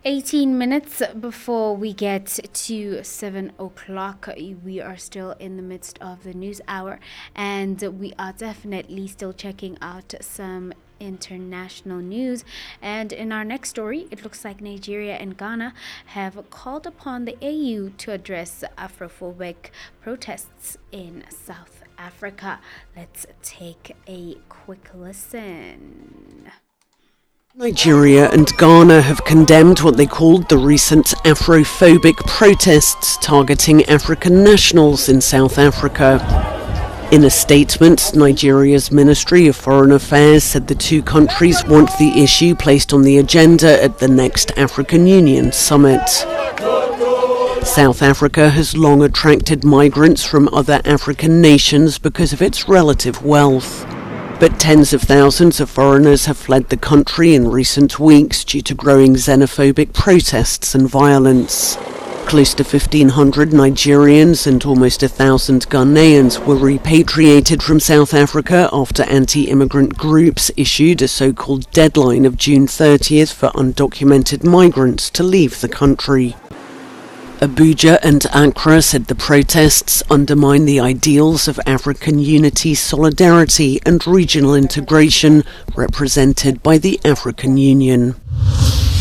18 minutes before we get to 7 o'clock, we are still in the midst of the news hour, and we are definitely still checking out some international news. And in our next story, it looks like Nigeria and Ghana have called upon the AU to address Afrophobic protests in South Africa. Let's take a quick listen. Nigeria and Ghana have condemned what they called the recent Afrophobic protests targeting African nationals in South Africa. In a statement, Nigeria's Ministry of Foreign Affairs said the two countries want the issue placed on the agenda at the next African Union summit. South Africa has long attracted migrants from other African nations because of its relative wealth. But tens of thousands of foreigners have fled the country in recent weeks due to growing xenophobic protests and violence. Close to 1,500 Nigerians and almost 1,000 Ghanaians were repatriated from South Africa after anti-immigrant groups issued a so-called deadline of June 30th for undocumented migrants to leave the country. Abuja and Accra said the protests undermine the ideals of African unity, solidarity and regional integration represented by the African Union.